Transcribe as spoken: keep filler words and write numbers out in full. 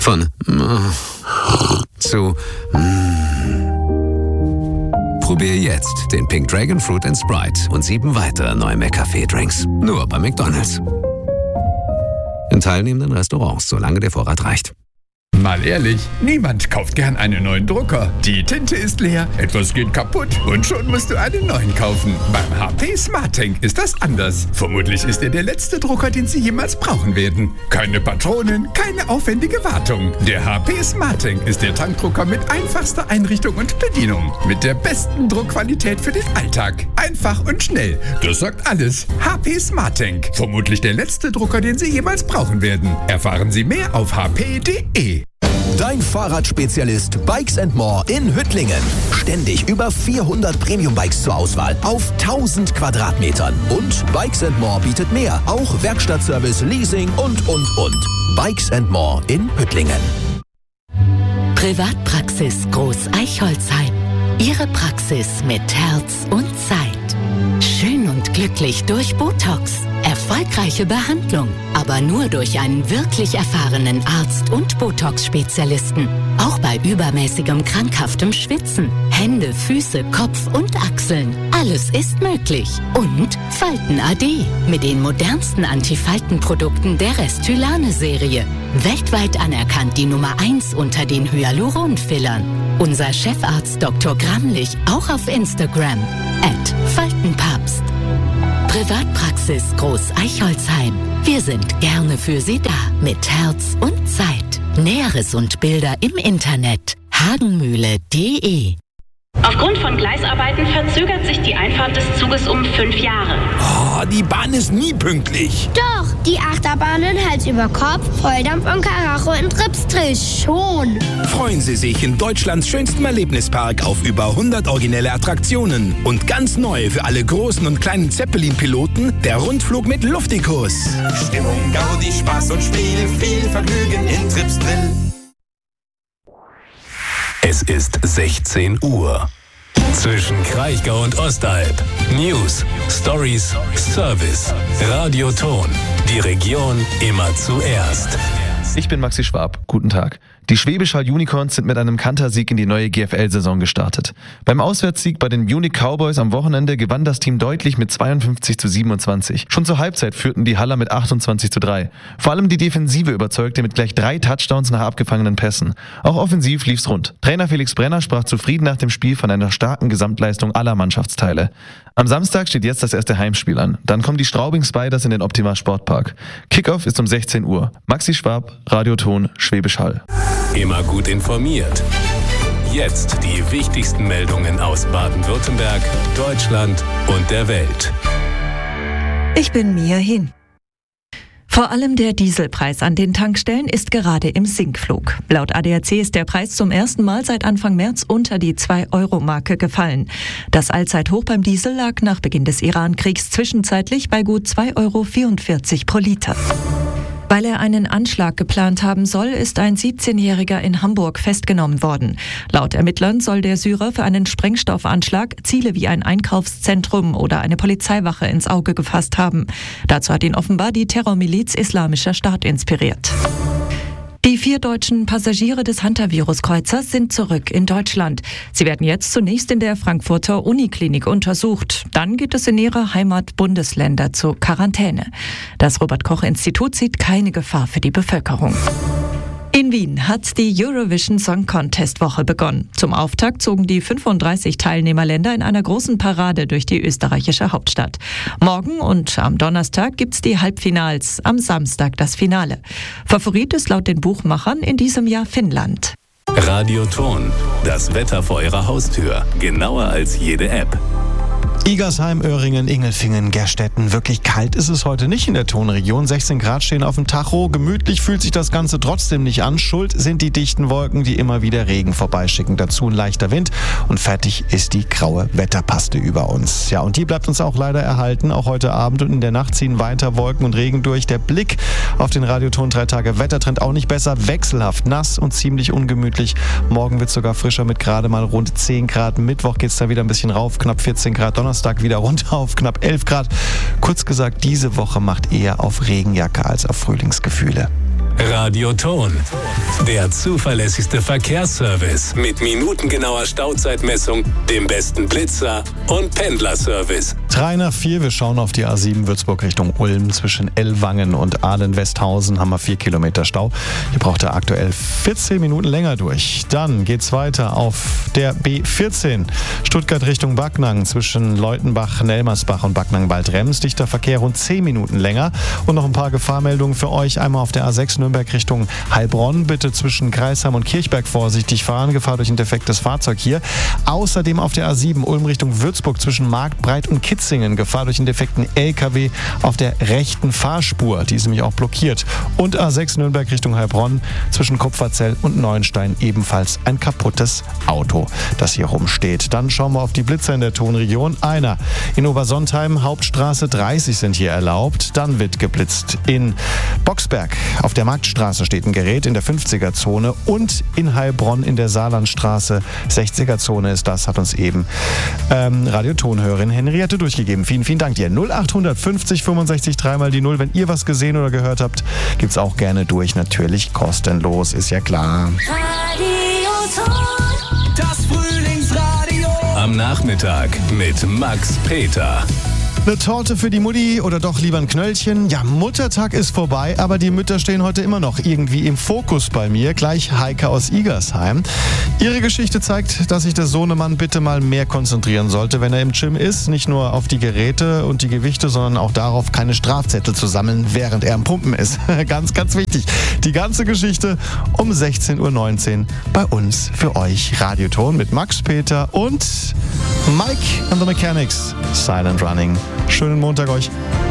Von zu Probier jetzt den Pink Dragon Fruit and Sprite und sieben weitere neue McCafé-Drinks. Nur bei McDonald's. In teilnehmenden Restaurants, solange der Vorrat reicht. Mal ehrlich, niemand kauft gern einen neuen Drucker. Die Tinte ist leer, etwas geht kaputt und schon musst du einen neuen kaufen. Beim H P SmartTank ist das anders. Vermutlich ist er der letzte Drucker, den Sie jemals brauchen werden. Keine Patronen, keine aufwendige Wartung. Der H P SmartTank ist der Tankdrucker mit einfachster Einrichtung und Bedienung. Mit der besten Druckqualität für den Alltag. Einfach und schnell. Das sagt alles. H P SmartTank. Vermutlich der letzte Drucker, den Sie jemals brauchen werden. Erfahren Sie mehr auf h p punkt d e. Dein Fahrradspezialist Bikes and More in Hüttlingen. Ständig über vierhundert Premium-Bikes zur Auswahl auf tausend Quadratmetern. Und Bikes and More bietet mehr. Auch Werkstattservice, Leasing und, und, und. Bikes and More in Hüttlingen. Privatpraxis Groß-Eichholzheim. Ihre Praxis mit Herz und Zeit. Schön und glücklich durch Botox. Erfolgreiche Behandlung, aber nur durch einen wirklich erfahrenen Arzt und Botox-Spezialisten. Auch bei übermäßigem krankhaftem Schwitzen. Hände, Füße, Kopf und Achseln. Alles ist möglich. Und Falten A D mit den modernsten Antifaltenprodukten der Restylane-Serie. Weltweit anerkannt die Nummer eins unter den Hyaluron-Fillern. Unser Chefarzt Doktor Gramlich auch auf Instagram. at Faltenpapst. Privatpraxis Groß-Eichholzheim. Wir sind gerne für Sie da. Mit Herz und Zeit. Näheres und Bilder im Internet. hagenmühle punkt de. Aufgrund von Gleisarbeiten verzögert sich die Einfahrt des Zuges um fünf Jahre. Oh, die Bahn ist nie pünktlich. Doch, die Achterbahnen Hals über Kopf, Volldampf und Karacho in Tripstrich schon. Freuen Sie sich in Deutschlands schönstem Erlebnispark auf über hundert originelle Attraktionen. Und ganz neu für alle großen und kleinen Zeppelin-Piloten der Rundflug mit Luftikus. Stimmung, Gaudi, Spaß und Spiel, viel Vergnügen in Tripsdrill. Es ist sechzehn Uhr. Zwischen Kraichgau und Ostalb. News, Stories, Service. Radioton. Die Region immer zuerst. Ich bin Maxi Schwab. Guten Tag. Die Schwäbisch Hall Unicorns sind mit einem Kantersieg in die neue G F L-Saison gestartet. Beim Auswärtssieg bei den Munich Cowboys am Wochenende gewann das Team deutlich mit zweiundfünfzig zu siebenundzwanzig. Schon zur Halbzeit führten die Haller mit achtundzwanzig zu drei. Vor allem die Defensive überzeugte mit gleich drei Touchdowns nach abgefangenen Pässen. Auch offensiv lief's rund. Trainer Felix Brenner sprach zufrieden nach dem Spiel von einer starken Gesamtleistung aller Mannschaftsteile. Am Samstag steht jetzt das erste Heimspiel an. Dann kommen die Straubing Spiders in den Optima Sportpark. Kickoff ist um sechzehn Uhr. Maxi Schwab, Radioton, Schwäbisch Hall. Immer gut informiert. Jetzt die wichtigsten Meldungen aus Baden-Württemberg, Deutschland und der Welt. Ich bin Mia Hin. Vor allem der Dieselpreis an den Tankstellen ist gerade im Sinkflug. Laut A D A C ist der Preis zum ersten Mal seit Anfang März unter die zwei Euro Marke gefallen. Das Allzeithoch beim Diesel lag nach Beginn des Iran-Kriegs zwischenzeitlich bei gut zwei Euro vierundvierzig pro Liter. Weil er einen Anschlag geplant haben soll, ist ein siebzehnjähriger in Hamburg festgenommen worden. Laut Ermittlern soll der Syrer für einen Sprengstoffanschlag Ziele wie ein Einkaufszentrum oder eine Polizeiwache ins Auge gefasst haben. Dazu hat ihn offenbar die Terrormiliz Islamischer Staat inspiriert. Die vier deutschen Passagiere des Hantavirus-Kreuzers sind zurück in Deutschland. Sie werden jetzt zunächst in der Frankfurter Uniklinik untersucht. Dann geht es in ihre Heimatbundesländer zur Quarantäne. Das Robert-Koch-Institut sieht keine Gefahr für die Bevölkerung. In Wien hat die Eurovision Song Contest Woche begonnen. Zum Auftakt zogen die fünfunddreißig Teilnehmerländer in einer großen Parade durch die österreichische Hauptstadt. Morgen und am Donnerstag gibt's die Halbfinals, am Samstag das Finale. Favorit ist laut den Buchmachern in diesem Jahr Finnland. Radioton, das Wetter vor Ihrer Haustür, genauer als jede App. Igersheim, Öhringen, Ingelfingen, Gerstetten. Wirklich kalt ist es heute nicht in der Tonregion. sechzehn Grad stehen auf dem Tacho. Gemütlich fühlt sich das Ganze trotzdem nicht an. Schuld sind die dichten Wolken, die immer wieder Regen vorbeischicken. Dazu ein leichter Wind und fertig ist die graue Wetterpaste über uns. Ja, und die bleibt uns auch leider erhalten. Auch heute Abend und in der Nacht ziehen weiter Wolken und Regen durch. Der Blick auf den Radioton drei Tage Wettertrend auch nicht besser. Wechselhaft, nass und ziemlich ungemütlich. Morgen wird es sogar frischer mit gerade mal rund zehn Grad. Mittwoch geht es da wieder ein bisschen rauf, knapp vierzehn Grad. Donnerstag wieder runter auf knapp elf Grad. Kurz gesagt, diese Woche macht eher auf Regenjacke als auf Frühlingsgefühle. Radioton. Der zuverlässigste Verkehrsservice mit minutengenauer Stauzeitmessung, dem besten Blitzer und Pendlerservice. drei nach vier, wir schauen auf die A sieben Würzburg Richtung Ulm. Zwischen Ellwangen und Ahlen-Westhausen haben wir vier Kilometer Stau. Hier braucht er aktuell vierzehn Minuten länger durch. Dann geht's weiter auf der B vierzehn. Stuttgart Richtung Backnang. Zwischen Leutenbach, Nelmersbach und Backnang-Baldrems. Dichter Verkehr rund zehn Minuten länger. Und noch ein paar Gefahrmeldungen für euch. Einmal auf der A sechs Nürnberg Richtung Heilbronn. Bitte zwischen Kreisheim und Kirchberg vorsichtig fahren. Gefahr durch ein defektes Fahrzeug hier. Außerdem auf der A sieben Ulm Richtung Würzburg zwischen Marktbreit und Kitzingen. Gefahr durch einen defekten L K W auf der rechten Fahrspur. Die ist nämlich auch blockiert. Und A sechs Nürnberg Richtung Heilbronn zwischen Kupferzell und Neuenstein ebenfalls ein kaputtes Auto, das hier rumsteht. Dann schauen wir auf die Blitzer in der Tonregion. Einer in Obersontheim, Hauptstraße dreißig sind hier erlaubt. Dann wird geblitzt in Boxberg. Auf der Marktstraße steht ein Gerät in der fünfziger-Zone und in Heilbronn in der Saarlandstraße sechziger-Zone ist das, hat uns eben ähm, Radiotonhörerin Henriette durchgegeben. Vielen, vielen Dank dir. null acht fünfzig fünfundsechzig dreimal die null. Wenn ihr was gesehen oder gehört habt, gibt's auch gerne durch. Natürlich kostenlos, ist ja klar. Radioton, das Frühlingsradio. Am Nachmittag mit Max Peter. Eine Torte für die Mutti oder doch lieber ein Knöllchen? Ja, Muttertag ist vorbei, aber die Mütter stehen heute immer noch irgendwie im Fokus bei mir. Gleich Heike aus Igersheim. Ihre Geschichte zeigt, dass sich der Sohnemann bitte mal mehr konzentrieren sollte, wenn er im Gym ist. Nicht nur auf die Geräte und die Gewichte, sondern auch darauf, keine Strafzettel zu sammeln, während er am Pumpen ist. Ganz, ganz wichtig. Die ganze Geschichte um sechzehn Uhr neunzehn bei uns für euch. Radioton mit Max Peter und Mike and the Mechanics. Silent Running. Schönen Montag euch.